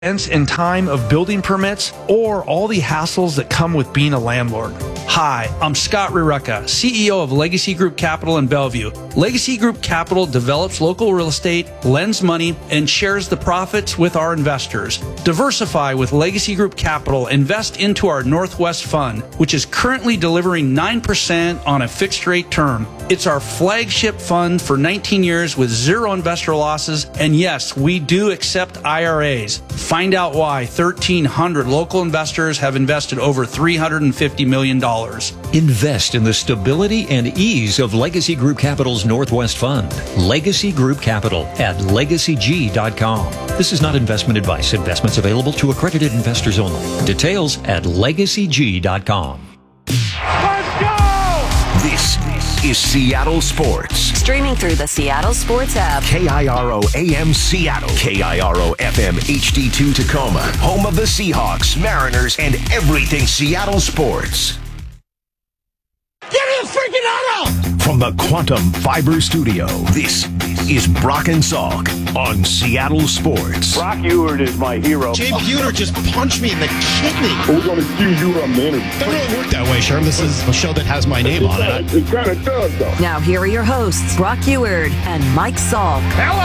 and time of building permits, or all the hassles that come with being a landlord. Hi, I'm Scott Rireka, CEO of Legacy Group Capital in Bellevue. Legacy Group Capital develops local real estate, lends money, and shares the profits with our investors. Diversify with Legacy Group Capital. Invest into our Northwest Fund, which is currently delivering 9% on a fixed rate term. It's our flagship fund for 19 years with zero investor losses. And yes, we do accept IRAs. Find out why 1,300 local investors have invested over $350 million. Invest in the stability and ease of Legacy Group Capital's Northwest Fund. Legacy Group Capital at legacyg.com. This is not investment advice. Investments available to accredited investors only. Details at legacyg.com. Let's go! This is Seattle Sports. Streaming through the Seattle Sports app. KIRO AM Seattle. KIRO FM HD2 Tacoma. Home of the Seahawks, Mariners, and everything Seattle sports. Get in the freaking auto! From the Quantum Fiber Studio, this is Brock and Salk on Seattle Sports. Brock Ewert is my hero. Jay Buhner just punched me in the kidney. We're going to see you on manager. Doesn't really work that way, Sherm. This is a show that has my name on it. It kind of does, though. Now here are your hosts, Brock Ewert and Mike Salk.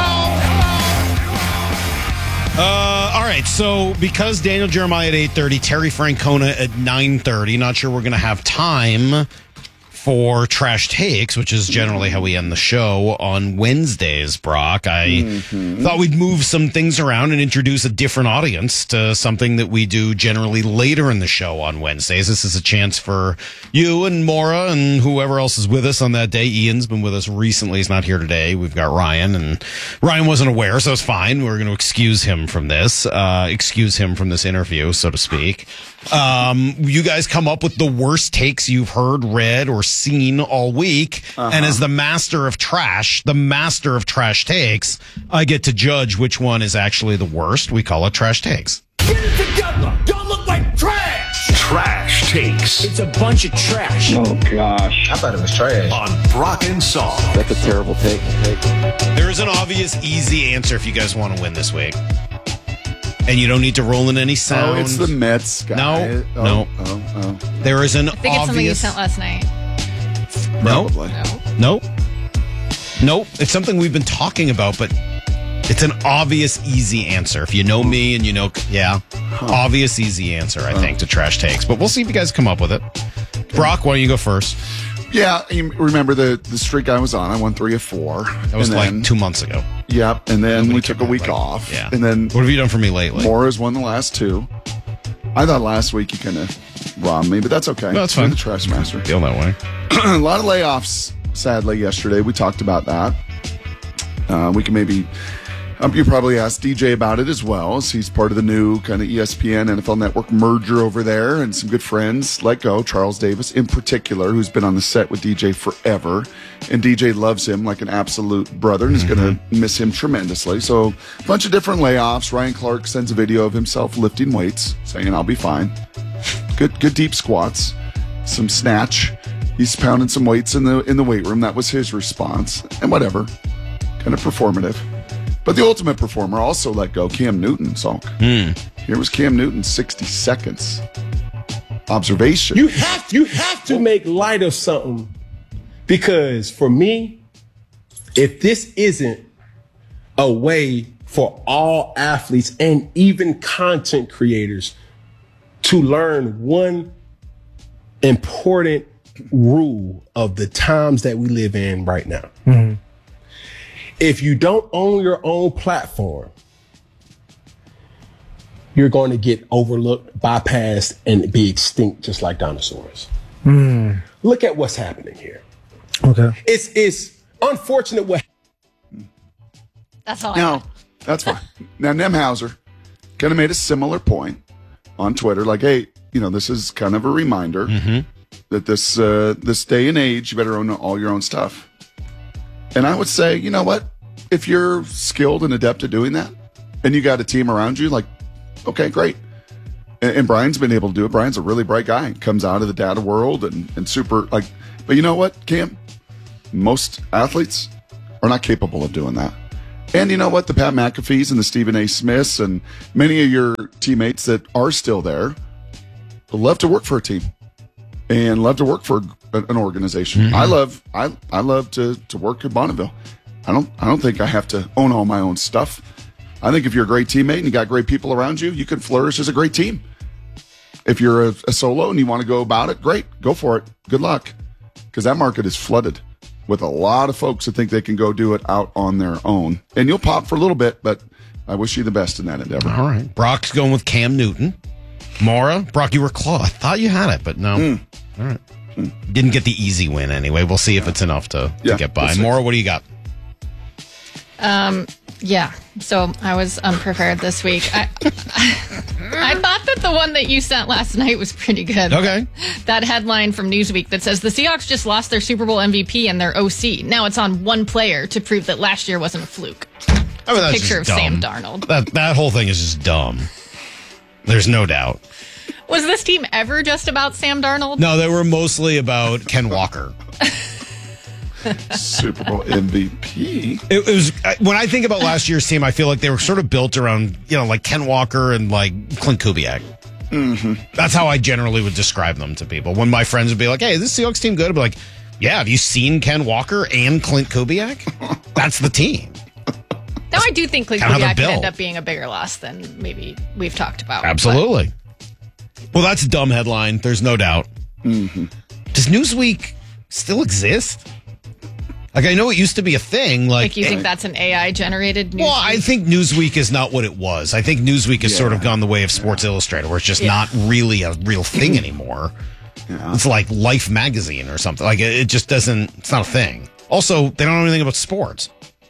All right, so because Daniel Jeremiah at 8:30, Terry Francona at 9:30, not sure we're going to have time for Trash Takes, which is generally how we end the show on Wednesdays, Brock. I thought we'd move some things around and introduce a different audience to something that we do generally later in the show on Wednesdays. This is a chance for you and Maura and whoever else is with us on that day. Ian's been with us recently. He's not here today. We've got Ryan, and Ryan wasn't aware, so it's fine. We're going to excuse him from this interview, so to speak. You guys come up with the worst takes you've heard, read, or seen all week. And as the master of trash takes, I get to judge which one is actually the worst. We call it Trash Takes. Get it together! Don't look like trash! Trash Takes It's a bunch of trash. Oh, gosh. I thought it was trash. on Brock and Salk. That's a terrible take. There is an obvious, easy answer if you guys want to win this week. And you don't need to roll in any sound. Oh, it's the Mets guy. No. There is an I think it's something you sent last night. Probably. Nope. It's something we've been talking about, but it's an obvious, easy answer. If you know me and you know, obvious, easy answer, I think, to Trash Takes. But we'll see if you guys come up with it. Brock, why don't you go first? Yeah, you remember the streak I was on. I won 3 of 4. That was like 2 months ago. Yep, and then we took a week cared about off. Yeah. And then What have you done for me lately? Mora's won the last 2. I thought last week you kind of robbed me, but that's okay. No, that's You're fine. the trash master. Feel that way. A lot of layoffs, sadly, yesterday. We talked about that. We can maybe... you probably asked DJ about it as well, as he's part of the new kind of ESPN NFL Network merger over there, and some good friends let go. Charles Davis, in particular, who's been on the set with DJ forever, and DJ loves him like an absolute brother, and is going to miss him tremendously. So, a bunch of different layoffs. Ryan Clark sends a video of himself lifting weights, saying, "I'll be fine." Good deep squats, some snatch. He's pounding some weights in the weight room. That was his response, and whatever, kind of performative. But the ultimate performer also let go, Cam Newton, Salk. Here was Cam Newton, 60 seconds. Observation. You have to make light of something, because for me, if this isn't a way for all athletes and even content creators to learn one important rule of the times that we live in right now. If you don't own your own platform, you're going to get overlooked, bypassed, and be extinct just like dinosaurs. Look at what's happening here. Okay. It's unfortunate what. That's all. No, that's fine. Now, Nemhauser kind of made a similar point on Twitter, like, hey, this is kind of a reminder that this day and age, you better own all your own stuff. And I would say, you know what? If you're skilled and adept at doing that, and you got a team around you, like, okay, great. And Brian's been able to do it. Brian's a really bright guy. Comes out of the data world and super, like, but you know what, Cam? Most athletes are not capable of doing that. And you know what? The Pat McAfees and the Stephen A. Smiths and many of your teammates that are still there love to work for a team and love to work for an organization. I love to work at Bonneville. I don't think I have to own all my own stuff. I think if you're a great teammate and you got great people around you, you can flourish as a great team. If you're a solo and you want to go about it, great, go for it. Good luck, because that market is flooded with a lot of folks that think they can go do it out on their own. And you'll pop for a little bit, but I wish you the best in that endeavor. All right. Brock's going with Cam Newton. Maura, Brock, you were close. I thought you had it, but no. All right. Didn't get the easy win anyway. We'll see if it's enough to get by. We'll Maura, what do you got? Yeah. So I was unprepared this week. I thought that the one that you sent last night was pretty good. Okay. That headline from Newsweek that says the Seahawks just lost their Super Bowl MVP and their OC. Now it's on one player to prove that last year wasn't a fluke. I mean, that's Picture of just Sam dumb. Darnold. That whole thing is just dumb. There's no doubt. Was this team ever just about Sam Darnold? No, they were mostly about Ken Walker. Super Bowl MVP. It was when I think about last year's team, I feel like they were sort of built around, like Ken Walker and like Clint Kubiak. Mm-hmm. That's how I generally would describe them to people. When my friends would be like, "Hey, is this Seahawks team good?" I'd be like, "Yeah, have you seen Ken Walker and Clint Kubiak? That's the team." Now I do think Clint Kind of Kubiak the could end bill. up being a bigger loss than maybe we've talked about. Absolutely. Well, that's a dumb headline. There's no doubt. Mm-hmm. Does Newsweek still exist? Like, I know it used to be a thing. Like you think that's an AI generated Newsweek? Well, I think Newsweek is not what it was. I think Newsweek has sort of gone the way of Sports Illustrated, where it's just not really a real thing anymore. It's like Life magazine or something. Like, it just doesn't, it's not a thing. Also, they don't know anything about sports.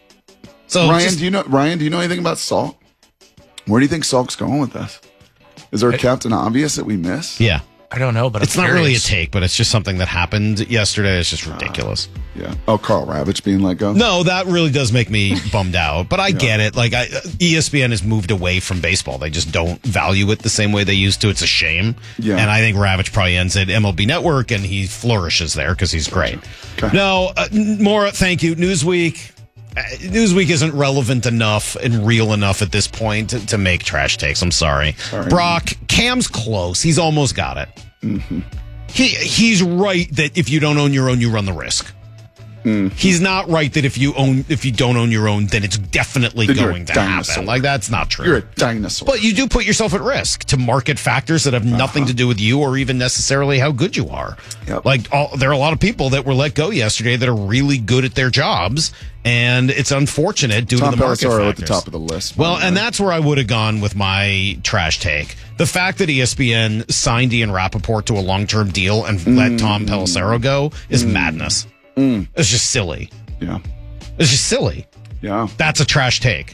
So Ryan, do you know anything about Salk? Where do you think Salk's going with this? Is there a Captain Obvious that we miss? Yeah. I don't know, but it's not really a take, but it's just something that happened yesterday. It's just ridiculous. Yeah. Oh, Carl Ravitch being let go? No, that really does make me bummed out, but I get it. Like, ESPN has moved away from baseball. They just don't value it the same way they used to. It's a shame. Yeah. And I think Ravitch probably ends at MLB Network, and he flourishes there because he's great. Okay. No, Maura, thank you. Newsweek isn't relevant enough and real enough at this point to make trash takes. I'm sorry. Brock, Cam's close. He's almost got it. Mm-hmm. He's right that if you don't own your own, you run the risk. He's not right that if you don't own your own, then it's definitely Then you're going a to dinosaur. happen. Like, that's not true. You're a dinosaur. But you do put yourself at risk to market factors that have nothing to do with you or even necessarily how good you are. Yep. Like, there are a lot of people that were let go yesterday that are really good at their jobs, and it's unfortunate due Tom to the market Pelissero factors. at the top of the list. Well, and that's where I would have gone with my trash take. The fact that ESPN signed Ian Rappaport to a long-term deal and let Tom Pelissero go is madness. It's just silly. Yeah. It's just silly. Yeah. That's a trash take.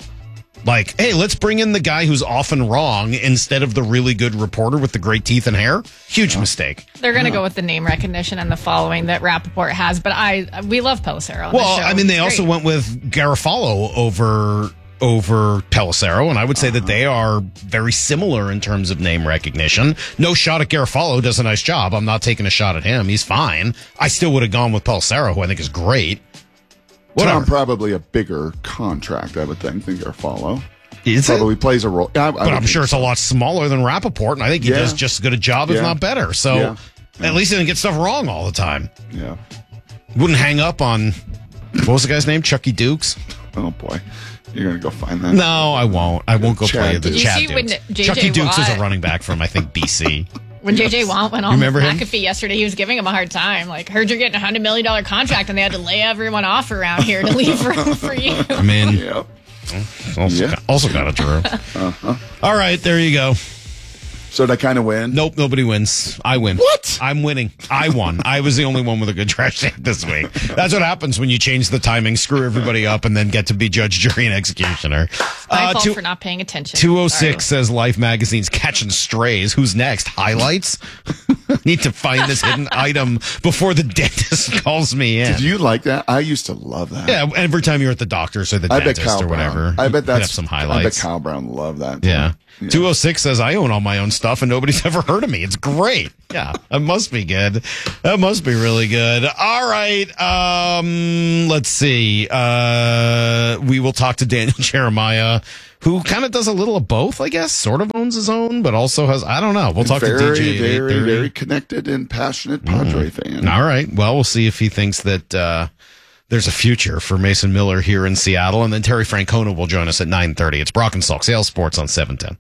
Like, hey, let's bring in the guy who's often wrong instead of the really good reporter with the great teeth and hair. Huge mistake. They're going to go with the name recognition and the following that Rappaport has, but we love Pelissero on Well, the show. I mean, they It's also great. went with Garofalo over Pelissero, and I would say that they are very similar in terms of name recognition. No shot at Garofalo, does a nice job. I'm not taking a shot at him. He's fine. I still would have gone with Pelissero, who I think is great. Whatever. Tom, probably a bigger contract, I would think, than Garofalo. Is it? Probably plays a role. But I'm sure it's a lot smaller than Rappaport, and I think he does just as good a job, if not better. So at least he didn't get stuff wrong all the time. Yeah. Wouldn't hang up on, what was the guy's name? Chucky Dukes? Oh, boy. You're going to go find that? No, I won't. I won't go play the Did you Chad see when Dukes. J.J. Chucky Dukes is a Watt- running back from, I think, BC. When J.J. Watt went on Remember with him? McAfee yesterday, he was giving him a hard time. Like, heard you're getting a $100 million contract, and they had to lay everyone off around here to leave room for you. I mean, Yep. also got it, Drew. All right, there you go. So did I kind of win? Nope, nobody wins. I win. What? I'm winning. I won. I was the only one with a good trash take this week. That's what happens when you change the timing, screw everybody up, and then get to be judge, jury, and executioner. My fault for not paying attention. 206 says Life Magazine's catching strays. Who's next? Highlights? need to find this hidden item before the dentist calls me in. Did you like that? I used to love that. Yeah, every time you're at the doctor's or the dentist or whatever. I bet that's have some highlights. I bet Kyle Brown loved that. Yeah. 206 says, I own all my own stuff and nobody's ever heard of me. It's great. Yeah, that must be good. That must be really good. All right. Let's see. We will talk to Daniel Jeremiah, who kind of does a little of both, I guess. Sort of owns his own, but also has, I don't know. We'll talk to DJ. Very connected and passionate Padre fan. All right. Well, we'll see if he thinks that there's a future for Mason Miller here in Seattle. And then Terry Francona will join us at 9:30. It's Brock and Salk, Sales Sports on 710.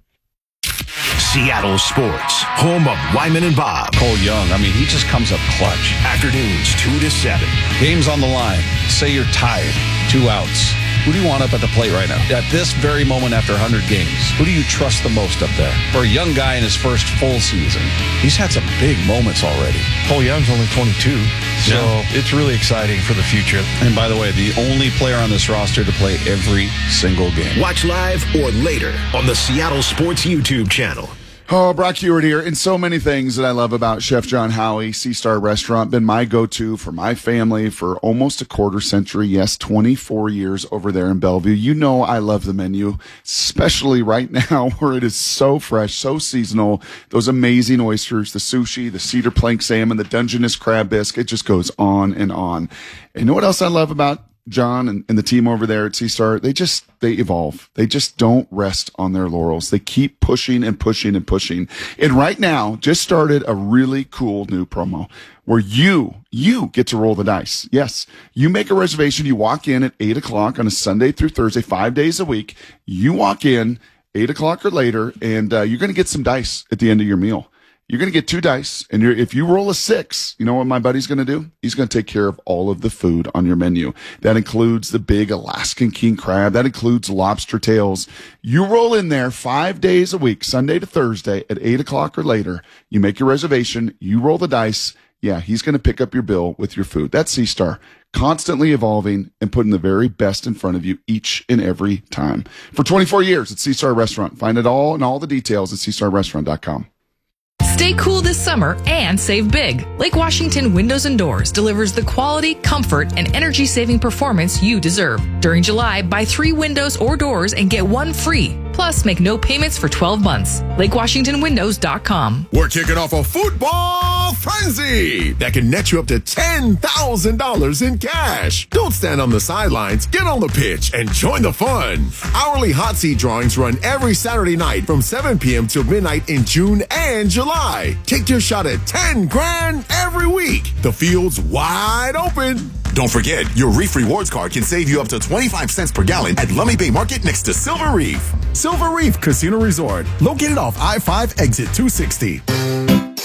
Seattle Sports, home of Wyman and Bob. Cole Young, I mean, he just comes up clutch. Afternoons 2 to 7. Game's on the line. Say you're tired. 2 outs. Who do you want up at the plate right now? At this very moment after 100 games, who do you trust the most up there? For a young guy in his first full season, he's had some big moments already. Cole Young's only 22, so it's really exciting for the future. And by the way, the only player on this roster to play every single game. Watch live or later on the Seattle Sports YouTube channel. Oh, Brock Huard here. And so many things that I love about Chef John Howie, Sea-Star Restaurant, been my go-to for my family for almost a quarter century. Yes, 24 years over there in Bellevue. You know I love the menu, especially right now where it is so fresh, so seasonal. Those amazing oysters, the sushi, the cedar plank salmon, the Dungeness crab bisque. It just goes on and on. And you know what else I love about John and the team over there at Sea-Star? They evolve. They just don't rest on their laurels. They keep pushing and pushing and pushing. And right now, just started a really cool new promo where you get to roll the dice. Yes, you make a reservation. You walk in at 8 o'clock on a Sunday through Thursday, 5 days a week. You walk in 8 o'clock or later, and you're going to get some dice at the end of your meal. You're going to get 2 dice, and if you roll a 6, you know what my buddy's going to do? He's going to take care of all of the food on your menu. That includes the big Alaskan king crab. That includes lobster tails. You roll in there 5 days a week, Sunday to Thursday at 8 o'clock or later. You make your reservation. You roll the dice. Yeah, he's going to pick up your bill with your food. That's Sea-Star, constantly evolving and putting the very best in front of you each and every time. For 24 years at Sea-Star Restaurant. Find it all and all the details at SeaStarRestaurant.com. Stay cool this summer and save big. Lake Washington Windows and Doors delivers the quality, comfort, and energy-saving performance you deserve. During July, buy 3 windows or doors and get 1 free. Plus, make no payments for 12 months. LakeWashingtonWindows.com. We're kicking off a football frenzy that can net you up to $10,000 in cash. Don't stand on the sidelines. Get on the pitch and join the fun. Hourly hot seat drawings run every Saturday night from 7 p.m. till midnight in June and July. Take your shot at $10,000 every week. The field's wide open. Don't forget, your Reef Rewards card can save you up to 25 cents per gallon at Lummi Bay Market next to Silver Reef. Silver Reef Casino Resort, located off I-5 exit 260.